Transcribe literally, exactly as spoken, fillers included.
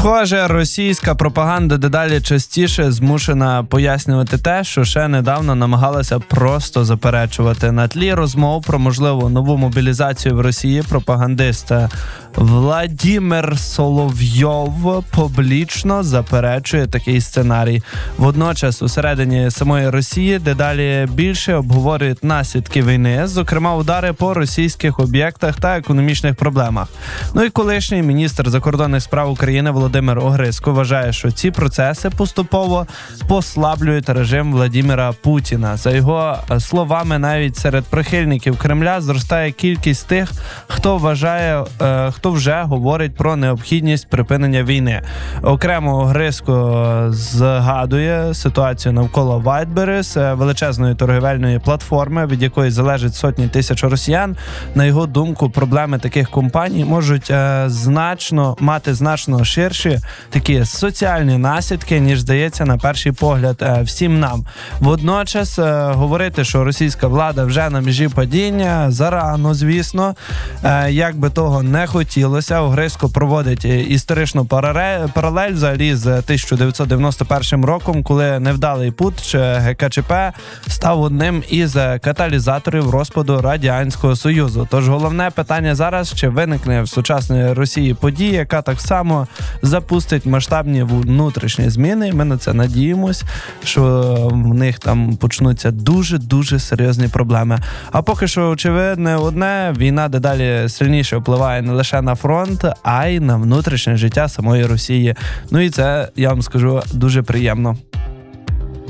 Схоже, російська пропаганда дедалі частіше змушена пояснювати те, що ще недавно намагалася просто заперечувати. На тлі розмов про можливу нову мобілізацію в Росії пропагандист Владимир Соловйов публічно заперечує такий сценарій. Водночас усередині самої Росії дедалі більше обговорюють наслідки війни, зокрема удари по російських об'єктах та економічних проблемах. Ну і колишній міністр закордонних справ України Володимир Огризко вважає, що ці процеси поступово послаблюють режим Владимира Путіна. За його словами, навіть серед прихильників Кремля зростає кількість тих, хто вважає, е, хто вже говорить про необхідність припинення війни. Окремо Огризко згадує ситуацію навколо Wildberries, величезної торгівельної платформи, від якої залежить сотні тисяч росіян. На його думку, проблеми таких компаній можуть е, значно мати значно ширші такі соціальні наслідки, ніж здається на перший погляд е, всім нам. Водночас е, говорити, що російська влада вже на межі падіння, зарано, звісно. Е, як би того не хотілося, Огризко проводить історичну паралель взагалі з тисяча дев'ятсот дев'яносто першим роком, коли невдалий путч ГКЧП став одним із каталізаторів розпаду Радянського Союзу. Тож головне питання зараз, чи виникне в сучасної Росії подія, яка так само запустить масштабні внутрішні зміни. Ми на це надіємось, що в них там почнуться дуже-дуже серйозні проблеми. А поки що, очевидне одне, війна дедалі сильніше впливає не лише на фронт, а й на внутрішнє життя самої Росії. Ну і це, я вам скажу, дуже приємно.